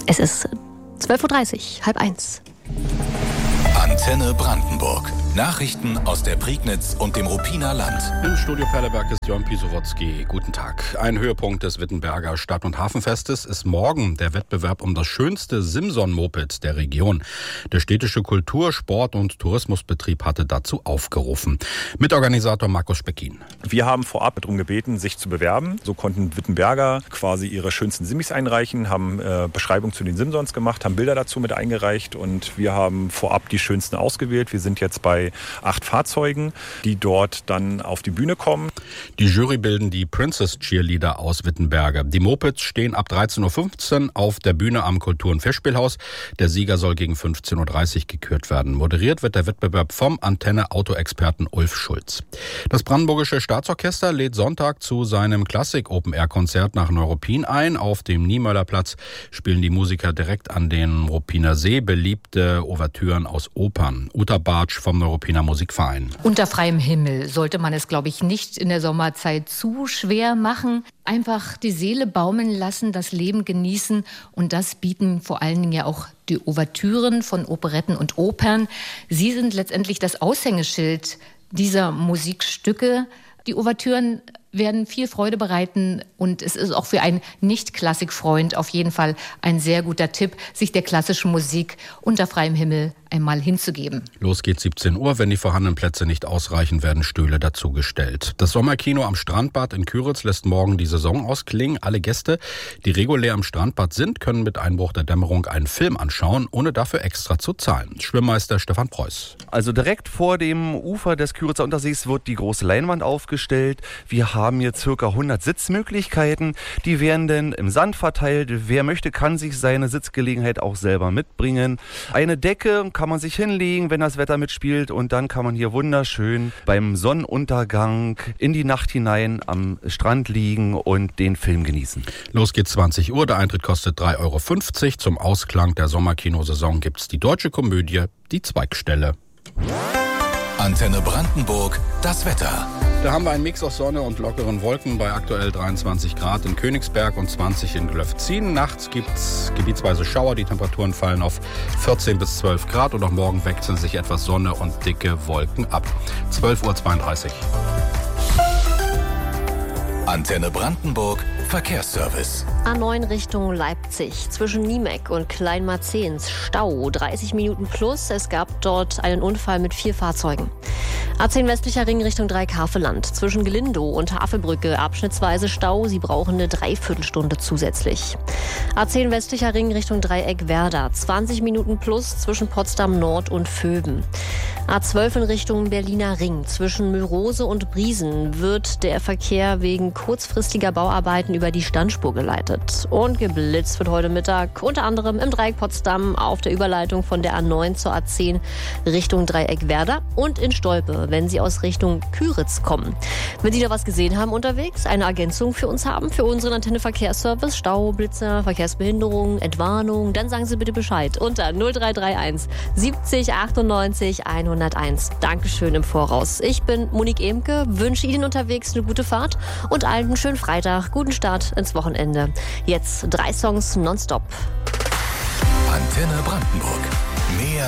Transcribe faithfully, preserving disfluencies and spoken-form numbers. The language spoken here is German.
Es ist zwölf Uhr dreißig, halb eins. Antenne Brandenburg. Nachrichten aus der Prignitz und dem Ruppiner Land. Im Studio Perleberg ist Jörn Pisowotzki. Guten Tag. Ein Höhepunkt des Wittenberger Stadt- und Hafenfestes ist morgen der Wettbewerb um das schönste Simson-Moped der Region. Der städtische Kultur-, Sport- und Tourismusbetrieb hatte dazu aufgerufen. Mitorganisator Markus Speckin. Wir haben vorab darum gebeten, sich zu bewerben. So konnten Wittenberger quasi ihre schönsten Simis einreichen, haben äh, Beschreibungen zu den Simsons gemacht, haben Bilder dazu mit eingereicht und wir haben vorab die schönsten ausgewählt. Wir sind jetzt bei acht Fahrzeugen, die dort dann auf die Bühne kommen. Die Jury bilden die Princess Cheerleader aus Wittenberge. Die Mopeds stehen ab dreizehn Uhr fünfzehn auf der Bühne am Kultur- und Festspielhaus. Der Sieger soll gegen fünfzehn Uhr dreißig gekürt werden. Moderiert wird der Wettbewerb vom Antenne-Autoexperten Ulf Schulz. Das Brandenburgische Staatsorchester lädt Sonntag zu seinem Klassik-Open-Air-Konzert nach Neuruppin ein. Auf dem Niemöllerplatz spielen die Musiker direkt an den Ruppiner See beliebte Ouvertüren aus Opern. Uta Bartsch vom Neuruppiner Musikverein. Unter freiem Himmel sollte man es, glaube ich, nicht in der Sommerzeit zu schwer machen. Einfach die Seele baumeln lassen, das Leben genießen. Und das bieten vor allen Dingen ja auch die Ouvertüren von Operetten und Opern. Sie sind letztendlich das Aushängeschild dieser Musikstücke. Die Ouvertüren werden viel Freude bereiten und es ist auch für einen Nicht-Klassik-Freund auf jeden Fall ein sehr guter Tipp, sich der klassischen Musik unter freiem Himmel einmal hinzugeben. Los geht's siebzehn Uhr. Wenn die vorhandenen Plätze nicht ausreichen, werden Stühle dazugestellt. Das Sommerkino am Strandbad in Küritz lässt morgen die Saison ausklingen. Alle Gäste, die regulär am Strandbad sind, können mit Einbruch der Dämmerung einen Film anschauen, ohne dafür extra zu zahlen. Schwimmmeister Stefan Preuß. Also direkt vor dem Ufer des Küritzer Untersees wird die große Leinwand aufgestellt. Wir haben hier circa hundert Sitzmöglichkeiten. Die werden dann im Sand verteilt. Wer möchte, kann sich seine Sitzgelegenheit auch selber mitbringen. Eine Decke kann man sich hinlegen, wenn das Wetter mitspielt. Und dann kann man hier wunderschön beim Sonnenuntergang in die Nacht hinein am Strand liegen und den Film genießen. Los geht's zwanzig Uhr. Der Eintritt kostet drei Euro fünfzig. Zum Ausklang der Sommerkinosaison gibt's die deutsche Komödie Die Zweigstelle. Antenne Brandenburg, das Wetter. Da haben wir einen Mix aus Sonne und lockeren Wolken bei aktuell dreiundzwanzig Grad in Königsberg und zwanzig in Glöfzin. Nachts gibt's gebietsweise Schauer. Die Temperaturen fallen auf vierzehn bis zwölf Grad und auch morgen wechseln sich etwas Sonne und dicke Wolken ab. zwölf Uhr zweiunddreißig. Antenne Brandenburg, Verkehrsservice. A neun Richtung Leipzig, zwischen Niemeck und Kleinmarzehns, Stau, dreißig Minuten plus. Es gab dort einen Unfall mit vier Fahrzeugen. A zehn westlicher Ring Richtung Dreieck-Havelland, zwischen Gelindow und Havelbrücke, abschnittsweise Stau. Sie brauchen eine Dreiviertelstunde zusätzlich. A zehn westlicher Ring Richtung Dreieck Werder, zwanzig Minuten plus zwischen Potsdam Nord und Vöben. A zwölf in Richtung Berliner Ring, zwischen Mülrose und Briesen wird der Verkehr wegen kurzfristiger Bauarbeiten über die Standspur geleitet. Und geblitzt wird heute Mittag unter anderem im Dreieck Potsdam auf der Überleitung von der A neun zur A zehn Richtung Dreieck Werder und in Stolpe, wenn Sie aus Richtung Küritz kommen. Wenn Sie da was gesehen haben unterwegs, eine Ergänzung für uns haben, für unseren Antenne Verkehrsservice, Stau, Blitzer, Verkehrsbehinderung, Entwarnung, dann sagen Sie bitte Bescheid unter null drei drei eins siebzig achtundneunzig hunderteins. Dankeschön im Voraus. Ich bin Monique Emke, wünsche Ihnen unterwegs eine gute Fahrt und allen einen schönen Freitag, guten Start ins Wochenende. Jetzt drei Songs nonstop. Antenne Brandenburg. Mehr